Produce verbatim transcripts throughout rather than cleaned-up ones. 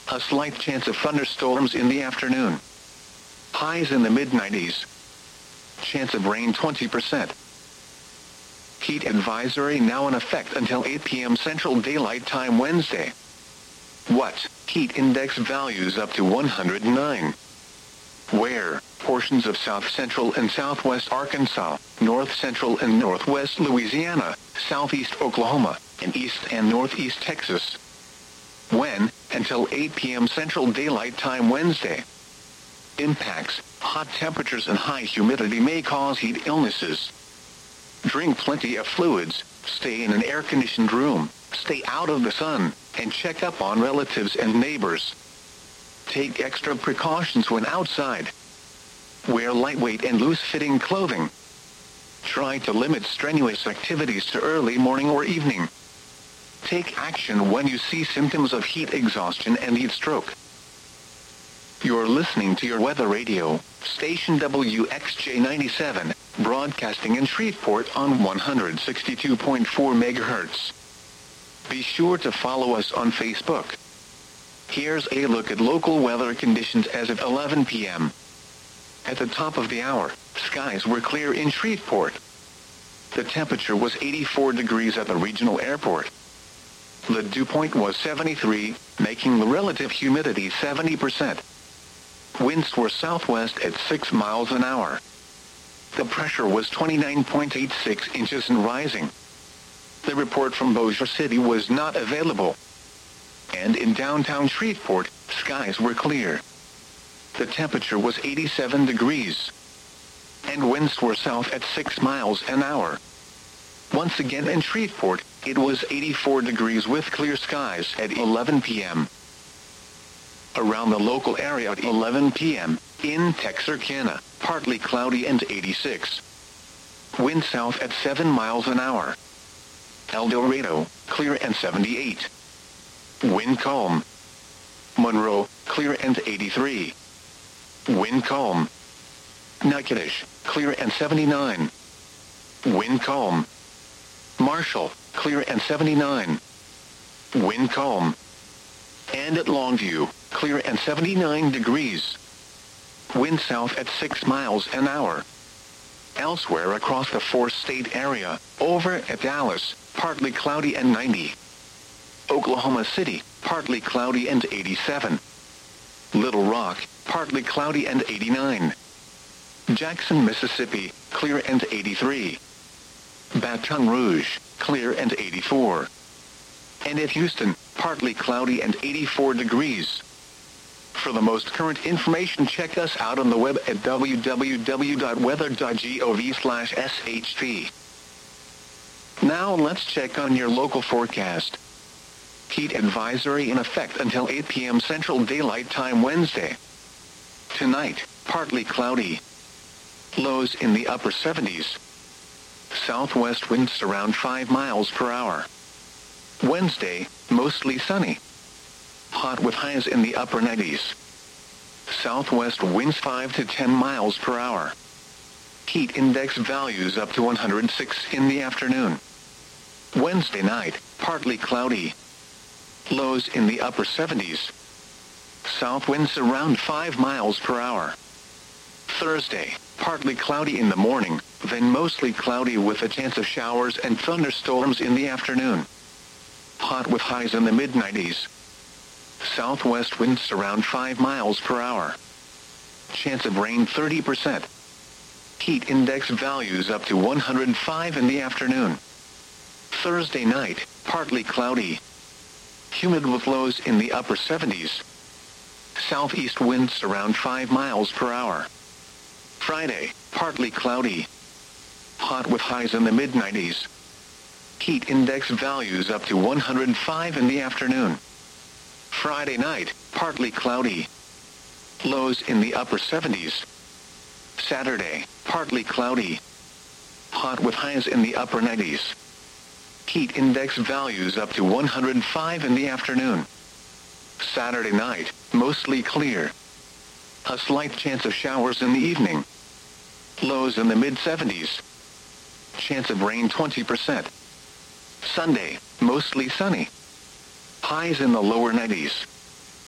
A slight chance of thunderstorms in the afternoon. Highs in the mid nineties. Chance of rain twenty percent. Heat advisory now in effect until eight p m Central Daylight Time Wednesday. What? Heat index values up to one hundred nine. Where? Portions of south central and southwest Arkansas, north central and northwest Louisiana, southeast Oklahoma, and east and northeast Texas. When? Until eight p m Central Daylight Time Wednesday. Impacts: hot temperatures and high humidity may cause heat illnesses. Drink plenty of fluids, stay in an air-conditioned room, stay out of the sun, and check up on relatives and neighbors. Take extra precautions when outside. Wear lightweight and loose-fitting clothing. Try to limit strenuous activities to early morning or evening. Take action when you see symptoms of heat exhaustion and heat stroke. You're listening to your weather radio, station W X J ninety-seven, broadcasting in Shreveport on one hundred sixty-two point four megahertz. Be sure to follow us on Facebook. Here's a look at local weather conditions as of eleven p m At the top of the hour, skies were clear in Shreveport. The temperature was eighty-four degrees at the regional airport. The dew point was seventy-three, making the relative humidity seventy percent. Winds were southwest at six miles an hour. The pressure was twenty-nine point eight six inches and rising. The report from Bossier City was not available. And in downtown Shreveport, skies were clear. The temperature was eighty-seven degrees. And winds were south at six miles an hour. Once again in Shreveport, it was eighty-four degrees with clear skies at eleven p m Around the local area at eleven p m, in Texarkana, partly cloudy and eighty-six. Wind south at seven miles an hour. El Dorado, clear and seventy-eight. Wind calm. Monroe, clear and eighty-three. Wind calm. Natchitoches, clear and seventy-nine. Wind calm. Marshall, clear and seventy-nine. Wind calm. And at Longview, clear and seventy-nine degrees. Wind south at six miles an hour. Elsewhere across the four-state area, over at Dallas, partly cloudy and ninety. Oklahoma City, partly cloudy and eighty-seven. Little Rock, partly cloudy and eighty-nine. Jackson, Mississippi, clear and eighty-three. Baton Rouge, clear and eighty-four. And at Houston, partly cloudy and eighty-four degrees. For the most current information, check us out on the web at w w w dot weather dot gov slash s h p. Now let's check on your local forecast. Heat advisory in effect until eight p m Central Daylight Time Wednesday. Tonight, partly cloudy. Lows in the upper seventies. Southwest winds around five miles per hour. Wednesday, mostly sunny. Hot with highs in the upper nineties. Southwest winds five to ten miles per hour. Heat index values up to one hundred six in the afternoon. Wednesday night, partly cloudy. Lows in the upper seventies. South winds around five miles per hour. Thursday, partly cloudy in the morning, then mostly cloudy with a chance of showers and thunderstorms in the afternoon. Hot with highs in the mid nineties. Southwest winds around five miles per hour. Chance of rain thirty percent. Heat index values up to one hundred five in the afternoon. Thursday night, partly cloudy. Humid with lows in the upper seventies. Southeast winds around five miles per hour. Friday, partly cloudy. Hot with highs in the mid nineties. Heat index values up to one hundred five in the afternoon. Friday night, partly cloudy. Lows in the upper seventies. Saturday, partly cloudy. Hot with highs in the upper nineties. Heat index values up to one hundred five in the afternoon. Saturday night, mostly clear. A slight chance of showers in the evening. Lows in the mid seventies. Chance of rain twenty percent. Sunday, mostly sunny. Highs in the lower nineties.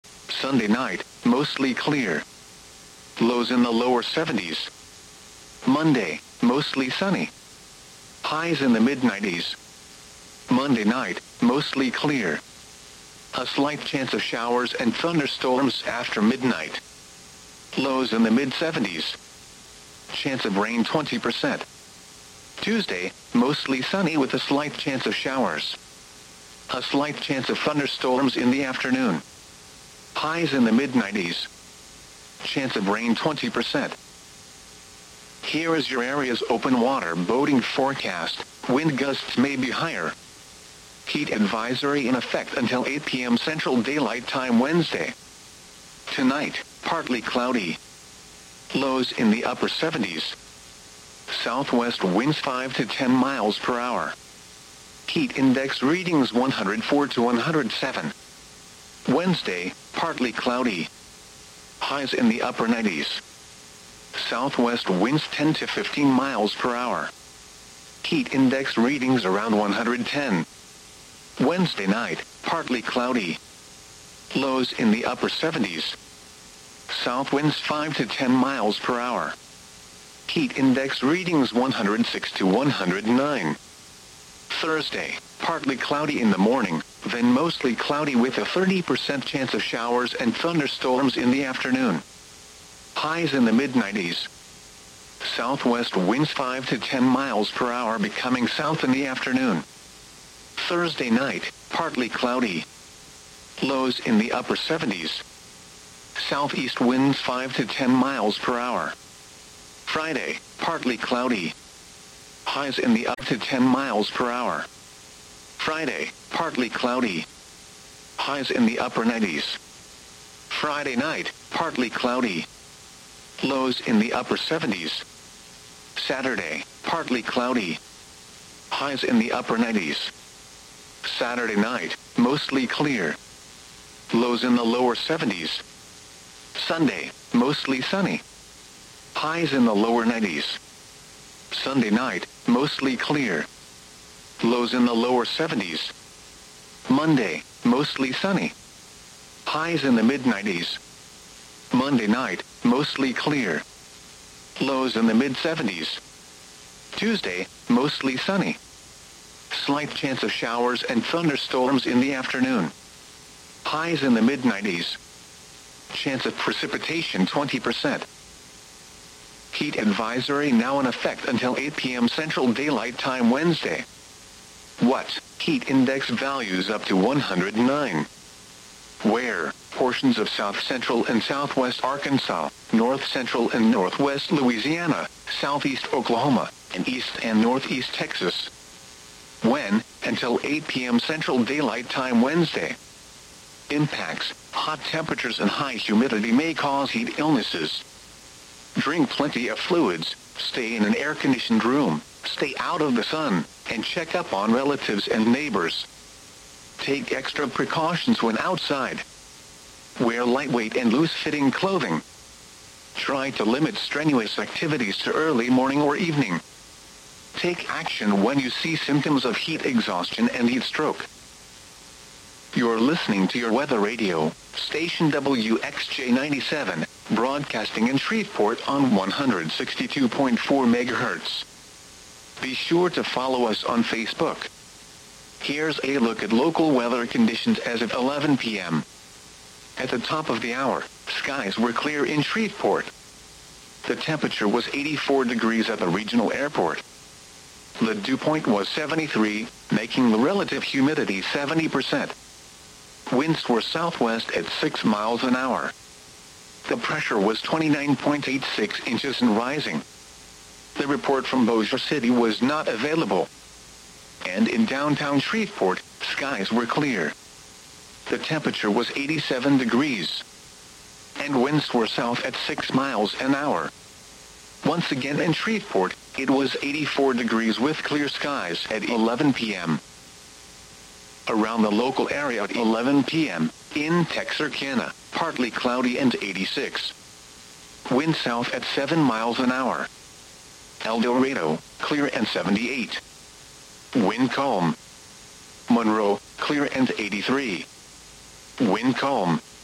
Sunday night, mostly clear. Lows in the lower seventies. Monday, mostly sunny. Highs in the mid nineties. Monday night, mostly clear. A slight chance of showers and thunderstorms after midnight. Lows in the mid seventies. Chance of rain twenty percent. Tuesday, mostly sunny with a slight chance of showers. A slight chance of thunderstorms in the afternoon. Highs in the mid nineties. Chance of rain twenty percent. Here is your area's open water boating forecast. Wind gusts may be higher. Heat advisory in effect until eight p m Central Daylight Time Wednesday. Tonight, partly cloudy. Lows in the upper seventies. Southwest winds five to ten miles per hour. Heat index readings one hundred four to one hundred seven. Wednesday, partly cloudy. Highs in the upper nineties. Southwest winds ten to fifteen miles per hour. Heat index readings around one hundred ten. Wednesday night, partly cloudy. Lows in the upper seventies. South winds five to ten miles per hour. Heat index readings one hundred six to one hundred nine. Thursday, partly cloudy in the morning, then mostly cloudy with a thirty percent chance of showers and thunderstorms in the afternoon. Highs in the mid nineties. Southwest winds five to ten miles per hour becoming south in the afternoon. Thursday night, partly cloudy. Lows in the upper seventies. Southeast winds five to ten miles per hour. Friday, partly cloudy. Highs in the up to ten miles per hour. Friday, partly cloudy. Highs in the upper nineties. Friday night, partly cloudy. Lows in the upper seventies. Saturday, partly cloudy. Highs in the upper nineties. Saturday night, mostly clear. Lows in the lower seventies. Sunday, mostly sunny. Highs in the lower nineties. Sunday night, mostly clear. Lows in the lower seventies. Monday, mostly sunny. Highs in the mid nineties. Monday night, mostly clear. Lows in the mid seventies. Tuesday, mostly sunny. Slight chance of showers and thunderstorms in the afternoon. Highs in the mid nineties. Chance of precipitation twenty percent. Heat advisory now in effect until eight p m Central Daylight Time Wednesday. What? Heat index values up to one hundred nine. Where? Portions of south central and southwest Arkansas, north central and northwest Louisiana, southeast Oklahoma, and east and northeast Texas. When? Until eight p m Central Daylight Time Wednesday. Impacts. Hot temperatures and high humidity may cause heat illnesses. Drink plenty of fluids, stay in an air-conditioned room, stay out of the sun, and check up on relatives and neighbors. Take extra precautions when outside. Wear lightweight and loose-fitting clothing. Try to limit strenuous activities to early morning or evening. Take action when you see symptoms of heat exhaustion and heat stroke. You're listening to your weather radio, station W X J ninety-seven, broadcasting in Shreveport on one hundred sixty-two point four megahertz. Be sure to follow us on Facebook. Here's a look at local weather conditions as of eleven p m At the top of the hour, skies were clear in Shreveport. The temperature was eighty-four degrees at the regional airport. The dew point was seventy-three, making the relative humidity seventy percent. Winds were southwest at six miles an hour. The pressure was twenty-nine point eight six inches and rising. The report from Bossier City was not available. And in downtown Shreveport, skies were clear. The temperature was eighty-seven degrees. And winds were south at six miles an hour. Once again in Shreveport, it was eighty-four degrees with clear skies at eleven p m Around the local area at eleven p m, in Texarkana, partly cloudy and eighty-six. Wind south at seven miles an hour. El Dorado, clear and seventy-eight. Wind calm. Monroe, clear and eighty-three. Wind calm.